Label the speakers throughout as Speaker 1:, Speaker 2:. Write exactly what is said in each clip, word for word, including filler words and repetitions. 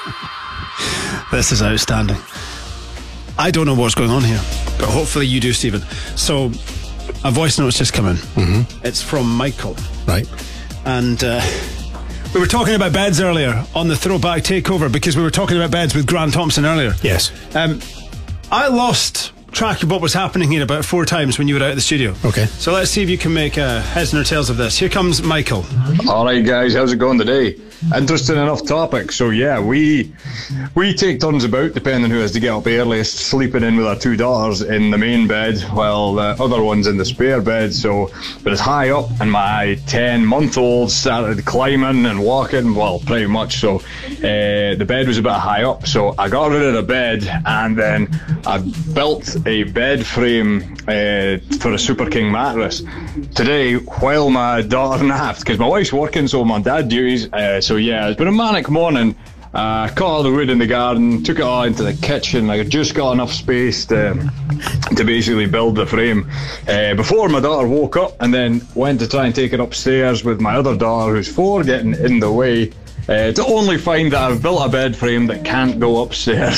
Speaker 1: This is outstanding. I don't know what's going on here, but hopefully you do, Stephen. So, a voice note's just come in. Mm-hmm. It's from Michael.
Speaker 2: Right.
Speaker 1: And uh, we were talking about beds earlier on the Throwback Takeover, because we were talking about beds with Grant Thompson earlier.
Speaker 2: Yes.
Speaker 1: Um, I lost track of what was happening here about four times when you were out of the studio.
Speaker 2: Okay.
Speaker 1: So let's see if you can make uh, heads nor tails of this. Here comes Michael.
Speaker 3: Alright guys, how's it going today? Interesting enough topic. So yeah, we we take turns about, depending who has to get up earliest, sleeping in with our two daughters in the main bed while the other one's in the spare bed. So, but it's high up, and my ten month old started climbing and walking, well, pretty much. So uh, the bed was a bit high up, so I got rid of the bed, and then I built a bed frame uh, for a Super King mattress today while my daughter napped, because my wife's working, so I'm on dad duties. Uh, so yeah, it's been a manic morning. Uh, cut all the wood in the garden, took it all into the kitchen. I just got enough space to to basically build the frame uh, before my daughter woke up, and then went to try and take it upstairs with my other daughter, who's four, getting in the way. Uh, to only find that I've built a bed frame that can't go upstairs.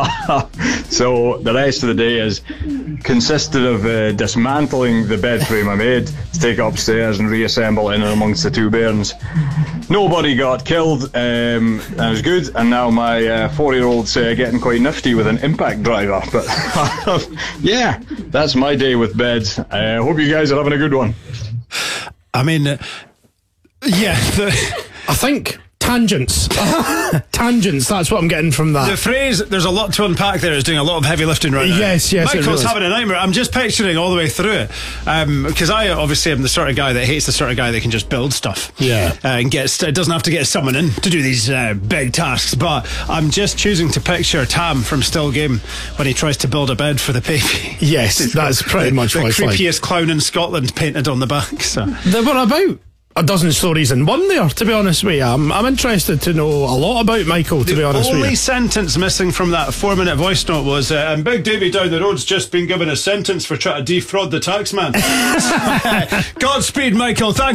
Speaker 3: So the rest of the day has consisted of uh, dismantling the bed frame I made to take it upstairs and reassemble it in amongst the two bairns. Nobody got killed, um, and it was good. And now my uh, four-year-old's uh, getting quite nifty with an impact driver. But yeah, that's my day with beds. I uh, hope you guys are having a good one.
Speaker 1: I mean, uh, yeah, the,
Speaker 2: I think tangents. Tangents, that's what I'm getting from that.
Speaker 1: the phrase, there's a lot to unpack there, is doing a lot of heavy lifting right now.
Speaker 2: Yes, yes, it
Speaker 1: Michael's
Speaker 2: really is.
Speaker 1: having a nightmare. I'm just picturing all the way through it. Because I obviously am the sort of guy that hates the sort of guy that can just build stuff.
Speaker 2: Yeah.
Speaker 1: Uh, and gets, it doesn't have to get someone in to do these uh, big tasks. But I'm just choosing to picture Tam from Still Game when he tries to build a bed for the baby.
Speaker 2: Yes,
Speaker 1: He's
Speaker 2: that's
Speaker 1: got
Speaker 2: pretty
Speaker 1: the,
Speaker 2: much
Speaker 1: the
Speaker 2: what it's like.
Speaker 1: creepiest clown in Scotland painted on the back. So.
Speaker 2: There were about a dozen stories in one there, to be honest with you. I'm, I'm interested to know a lot about Michael, to
Speaker 1: the
Speaker 2: be honest with
Speaker 1: only
Speaker 2: you.
Speaker 1: sentence missing from that four minute voice note was uh, and Big Davy down the road's just been given a sentence for trying to defraud the tax man. Godspeed, Michael. Thank